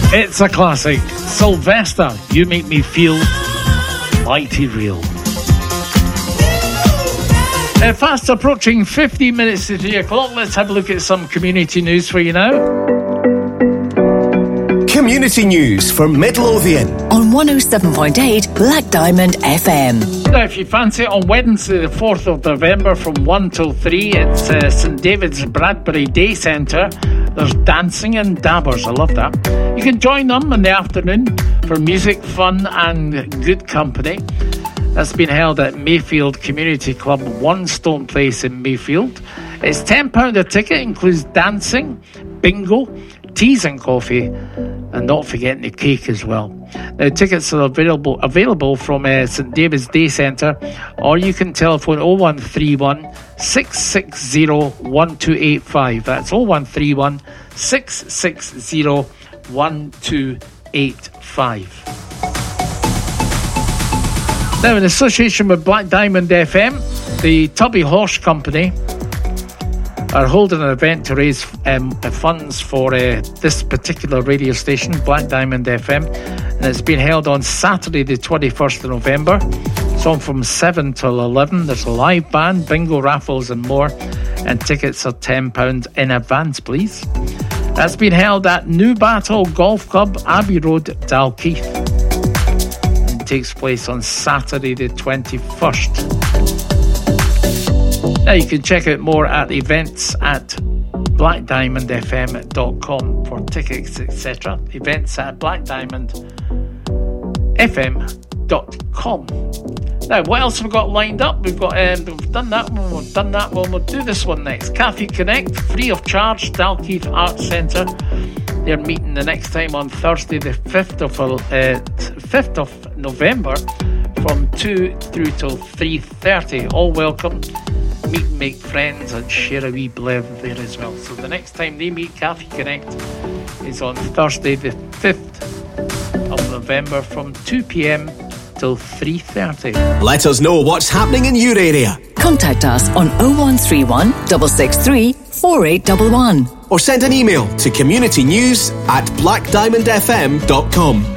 It's a classic. Sylvester, You Make Me Feel Mighty Real. Fast approaching 15 minutes to 3 o'clock. Let's have a look at some community news for you now. Community news for Midlothian on 107.8 Black Diamond FM. Now, if you fancy it, on Wednesday the 4th of November from 1 till 3, it's St David's Bradbury Day Centre. There's dancing and dabbers. I love that. You can join them in the afternoon for music, fun and good company. That's been held at Mayfield Community Club, One Stone Place in Mayfield. It's £10 a ticket, includes dancing, bingo, teas and coffee, and not forgetting the cake as well. Now, tickets are available from St David's Day Centre, or you can telephone 0131 660 1285. That's 0131 660 1285. Now, in association with Black Diamond FM, the Tubby Horse Company are holding an event to raise funds for this particular radio station, Black Diamond FM, and it's been held on Saturday the 21st of November. It's on from 7 till 11. There's a live band, bingo, raffles and more, and tickets are £10 in advance, please. That's been held at New Battle Golf Club, Abbey Road, Dalkeith. It takes place on Saturday the 21st. Now you can check out more at events at blackdiamondfm.com for tickets, etc. Events at blackdiamondfm.com. Now, what else have we got lined up? We've done that one, we'll do this one next. Cathy Connect, free of charge, Dalkeith Arts Centre. They're meeting the next time on Thursday the 5th of November from 2 through till 3:30. All welcome. Meet and make friends and share a wee blev there as well. So the next time they meet, Cathy Connect, is on Thursday the 5th of November from 2 p.m. till 3:30. Let us know what's happening in your area. Contact us on 0131 663 4811 or send an email to communitynews@blackdiamondfm.com.